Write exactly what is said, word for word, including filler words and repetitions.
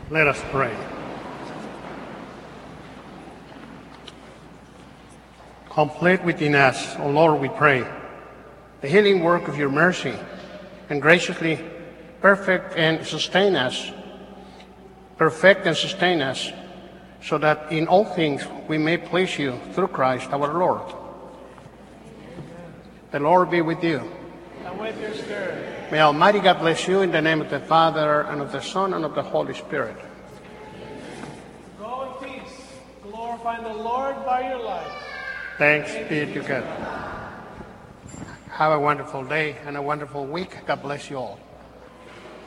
Let us pray. Complete within us, O Lord, we pray, the healing work of your mercy, and graciously perfect and sustain us, perfect and sustain us, so that in all things we may please you through Christ our Lord. The Lord be with you. And with your spirit. May Almighty God bless you in the name of the Father, and of the Son, and of the Holy Spirit. Go in peace, glorifying the Lord by your life. Thanks be to God. Have a wonderful day and a wonderful week. God bless you all.